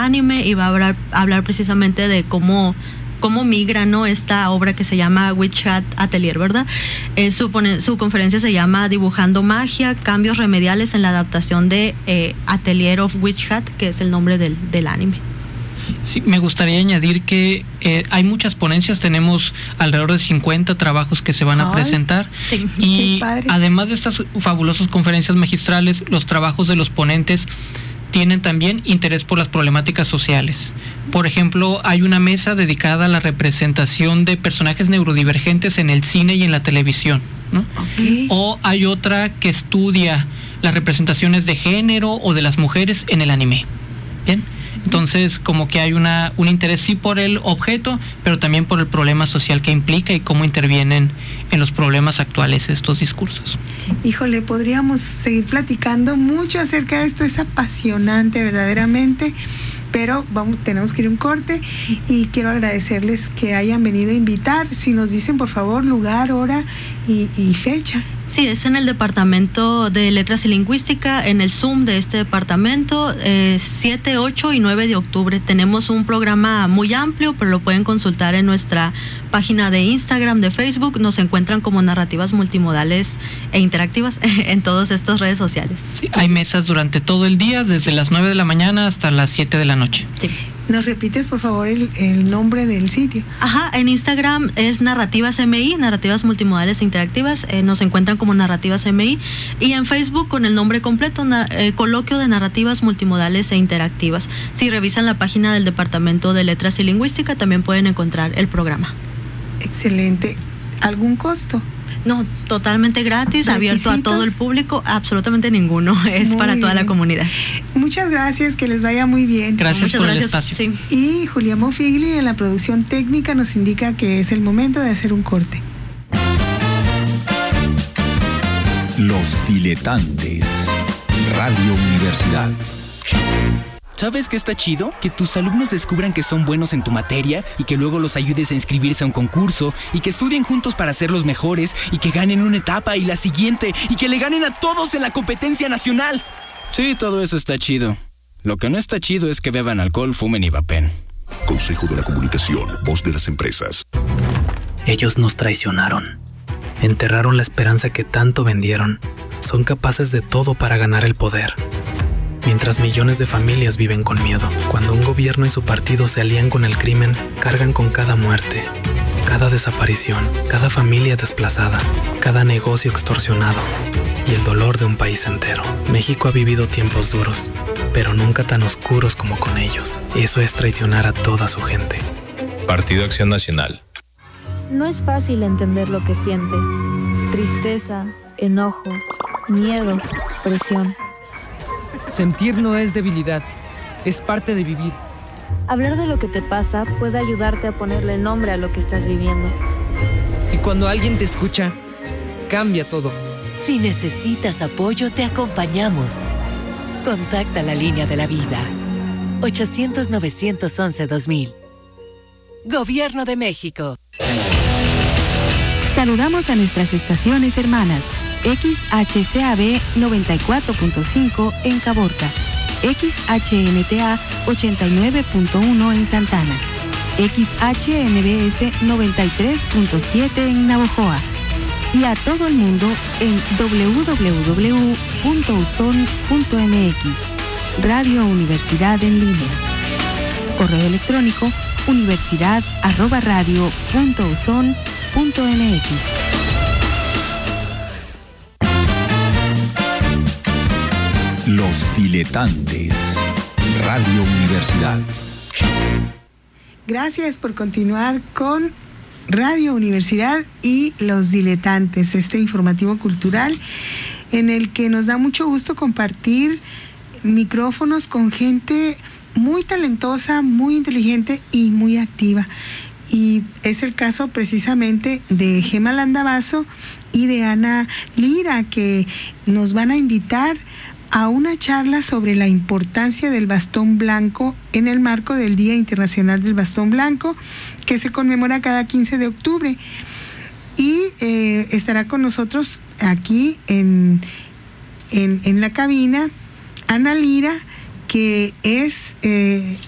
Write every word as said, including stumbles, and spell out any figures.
anime y va a hablar, hablar precisamente de cómo cómo migra, ¿no?, esta obra que se llama Witch Hat Atelier, ¿verdad? Eh, su, su conferencia se llama Dibujando Magia, cambios remediales en la adaptación de eh, Atelier of Witch Hat, que es el nombre del, del anime. Sí, me gustaría añadir que eh, hay muchas ponencias, tenemos alrededor de cincuenta trabajos que se van a Ay, presentar sí, y además de estas fabulosas conferencias magistrales, los trabajos de los ponentes tienen también interés por las problemáticas sociales. Por ejemplo, hay una mesa dedicada a la representación de personajes neurodivergentes en el cine y en la televisión, ¿no? Okay. O hay otra que estudia las representaciones de género o de las mujeres en el anime. Bien. Entonces, como que hay una un interés sí por el objeto, pero también por el problema social que implica y cómo intervienen en los problemas actuales estos discursos. Sí. Híjole, podríamos seguir platicando mucho acerca de esto, es apasionante verdaderamente, pero vamos, tenemos que ir a un corte y quiero agradecerles que hayan venido a invitar. Si nos dicen, por favor, lugar, hora y, y fecha. Sí, es en el Departamento de Letras y Lingüística, en el Zoom de este departamento, eh, siete, ocho y nueve de octubre. Tenemos un programa muy amplio, pero lo pueden consultar en nuestra página de Instagram, de Facebook. Nos encuentran como Narrativas Multimodales e Interactivas en todas estas redes sociales. Sí, hay mesas durante todo el día, desde las nueve de la mañana hasta las siete de la noche. Sí. ¿Nos repites, por favor, el, el nombre del sitio? Ajá, en Instagram es Narrativas M I, Narrativas Multimodales e Interactivas, eh, nos encuentran como Narrativas M I, y en Facebook con el nombre completo, na, eh, Coloquio de Narrativas Multimodales e Interactivas. Si revisan la página del Departamento de Letras y Lingüística, también pueden encontrar el programa. Excelente. ¿Algún costo? No, totalmente gratis, abierto a todo el público, absolutamente ninguno, es muy para toda bien. La comunidad. Muchas gracias, que les vaya muy bien. Gracias Muchas por gracias. el espacio. Sí. Y Julián Mofigli en la producción técnica nos indica que es el momento de hacer un corte. Los Diletantes, Radio Universidad. ¿Sabes qué está chido? Que tus alumnos descubran que son buenos en tu materia y que luego los ayudes a inscribirse a un concurso y que estudien juntos para ser los mejores y que ganen una etapa y la siguiente y que le ganen a todos en la competencia nacional. Sí, todo eso está chido. Lo que no está chido es que beban alcohol, fumen y vapen. Consejo de la Comunicación, voz de las empresas. Ellos nos traicionaron. Enterraron la esperanza que tanto vendieron. Son capaces de todo para ganar el poder. Mientras millones de familias viven con miedo, cuando un gobierno y su partido se alían con el crimen, cargan con cada muerte, cada desaparición, cada familia desplazada, cada negocio extorsionado y el dolor de un país entero. México ha vivido tiempos duros, pero nunca tan oscuros como con ellos. Eso es traicionar a toda su gente. Partido Acción Nacional. No es fácil entender lo que sientes. Tristeza, enojo, miedo, presión. Sentir no es debilidad, es parte de vivir. Hablar de lo que te pasa puede ayudarte a ponerle nombre a lo que estás viviendo. Y cuando alguien te escucha, cambia todo. Si necesitas apoyo, te acompañamos. Contacta la línea de la vida. ochocientos, novecientos once, dos mil. Gobierno de México. Saludamos a nuestras estaciones hermanas. X H C A B noventa y cuatro punto cinco en Caborca, X H N T A ochenta y nueve punto uno en Santana, X H N B S noventa y tres punto siete en Navojoa y a todo el mundo en doble u doble u doble u punto u s o n punto m x, Radio Universidad en línea. Correo electrónico universidad arroba radio punto u s o n punto m x. Los Diletantes, Radio Universidad. Gracias por continuar con Radio Universidad y Los Diletantes, este informativo cultural en el que nos da mucho gusto compartir micrófonos con gente muy talentosa, muy inteligente y muy activa. Y es el caso precisamente de Gema Landavazo y de Ana Lira, que nos van a invitar a una charla sobre la importancia del bastón blanco en el marco del Día Internacional del Bastón Blanco, que se conmemora cada quince de octubre. Y eh, estará con nosotros aquí en, en, en la cabina Ana Lira, que es... Eh,